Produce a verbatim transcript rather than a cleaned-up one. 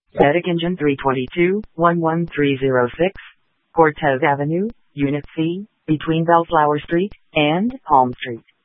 Static Engine three twenty-two, one one three zero six, Cortez Avenue, Unit C, between Bellflower Street and Palm Street.